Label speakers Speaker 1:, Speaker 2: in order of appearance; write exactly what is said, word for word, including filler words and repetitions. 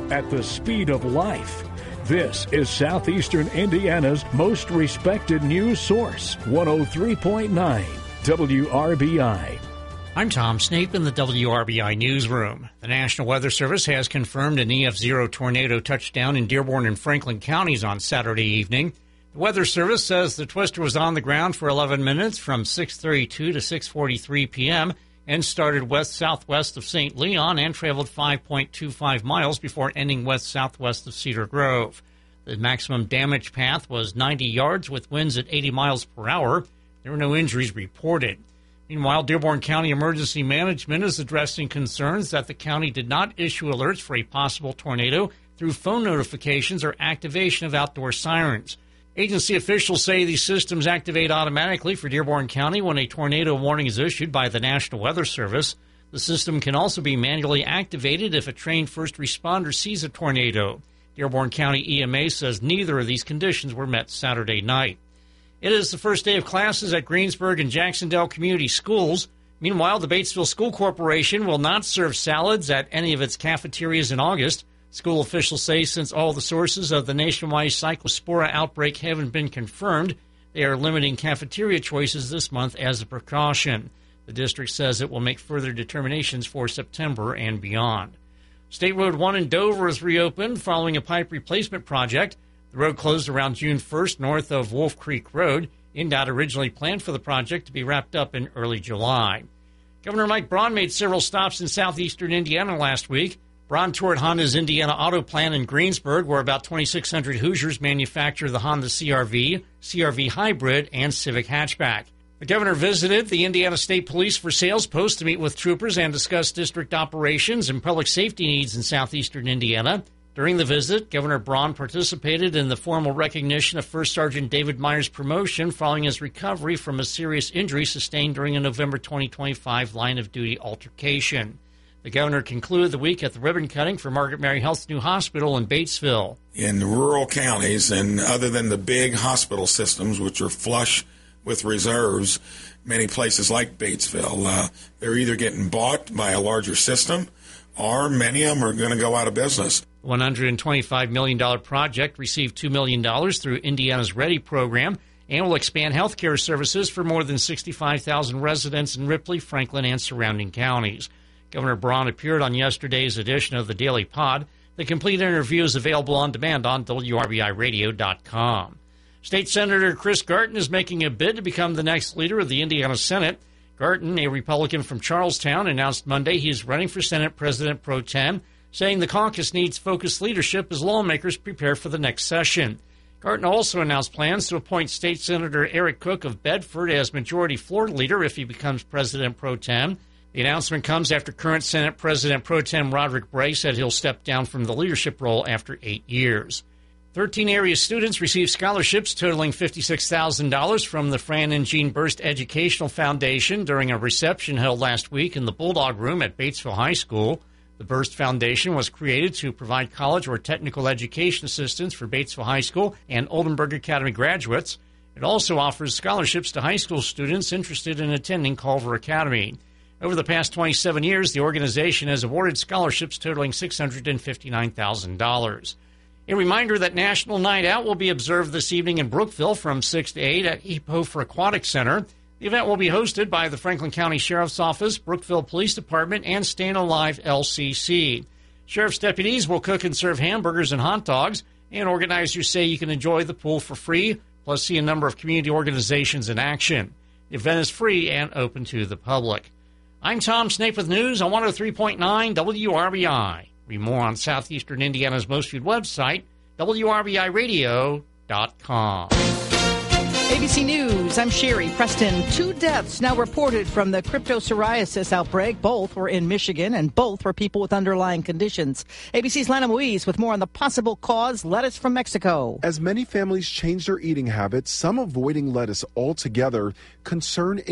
Speaker 1: at the speed of life. This is Southeastern Indiana's most respected news source, one oh three point nine W R B I.
Speaker 2: I'm Tom Snape in the W R B I newsroom. The National Weather Service has confirmed an E F zero tornado touchdown in Dearborn and Franklin counties on Saturday evening. The Weather Service says the twister was on the ground for eleven minutes from six thirty-two to six forty-three p.m. and started west-southwest of Saint Leon and traveled five point two five miles before ending west-southwest of Cedar Grove. The maximum damage path was ninety yards with winds at eighty miles per hour. There were no injuries reported. Meanwhile, Dearborn County Emergency Management is addressing concerns that the county did not issue alerts for a possible tornado through phone notifications or activation of outdoor sirens. Agency officials say these systems activate automatically for Dearborn County when a tornado warning is issued by the National Weather Service. The system can also be manually activated if a trained first responder sees a tornado. Dearborn County E M A says neither of these conditions were met Saturday night. It is the first day of classes at Greensburg and Jacksonville Community Schools. Meanwhile, the Batesville School Corporation will not serve salads at any of its cafeterias in August. School officials say since all the sources of the nationwide Cyclospora outbreak haven't been confirmed, they are limiting cafeteria choices this month as a precaution. The district says it will make further determinations for September and beyond. State Road one in Dover is reopened following a pipe replacement project. The road closed around June first north of Wolf Creek Road. N D O T originally planned for the project to be wrapped up in early July. Governor Mike Braun made several stops in southeastern Indiana last week. Braun toured Honda's Indiana Auto Plant in Greensburg, where about twenty-six hundred Hoosiers manufacture the Honda C R V, C R V Hybrid, and Civic Hatchback. The governor visited the Indiana State Police for Sales Post to meet with troopers and discuss district operations and public safety needs in southeastern Indiana. During the visit, Governor Braun participated in the formal recognition of First Sergeant David Meyer's promotion following his recovery from a serious injury sustained during a November twenty twenty-five line-of-duty altercation. The governor concluded the week at the ribbon cutting for Margaret Mary Health's new hospital in Batesville.
Speaker 3: In rural counties, and other than the big hospital systems, which are flush with reserves, many places like Batesville, uh, they're either getting bought by a larger system or many of them are going to go out of business.
Speaker 2: The one hundred twenty-five million dollars project received two million dollars through Indiana's READY program and will expand health care services for more than sixty-five thousand residents in Ripley, Franklin, and surrounding counties. Governor Braun appeared on yesterday's edition of the Daily Pod. The complete interview is available on demand on W R B I radio dot com. State Senator Chris Garton is making a bid to become the next leader of the Indiana Senate. Garton, a Republican from Charlestown, announced Monday he is running for Senate President Pro Tem, saying the caucus needs focused leadership as lawmakers prepare for the next session. Garton also announced plans to appoint State Senator Eric Cook of Bedford as Majority Floor Leader if he becomes President Pro Tem. The announcement comes after current Senate President Pro Tem Roderick Bray said he'll step down from the leadership role after eight years. Thirteen area students received scholarships totaling fifty-six thousand dollars from the Fran and Jean Burst Educational Foundation during a reception held last week in the Bulldog Room at Batesville High School. The Burst Foundation was created to provide college or technical education assistance for Batesville High School and Oldenburg Academy graduates. It also offers scholarships to high school students interested in attending Culver Academy. Over the past twenty-seven years, the organization has awarded scholarships totaling six hundred fifty-nine thousand dollars. A reminder that National Night Out will be observed this evening in Brookville from six to eight at Epofer Aquatic Center. The event will be hosted by the Franklin County Sheriff's Office, Brookville Police Department, and Staying Alive L C C. Sheriff's deputies will cook and serve hamburgers and hot dogs, and organizers say you can enjoy the pool for free, plus see a number of community organizations in action. The event is free and open to the public. I'm Tom Snape with news on one oh three point nine W R B I. Read more on Southeastern Indiana's most viewed website, W R B I radio dot com.
Speaker 4: A B C News, I'm Sherry Preston. Two deaths now reported from the cryptopsoriasis outbreak. Both were in Michigan, and both were people with underlying conditions. A B C's Lana Moise with more on the possible cause, lettuce from Mexico.
Speaker 5: As many families change their eating habits, some avoiding lettuce altogether, concern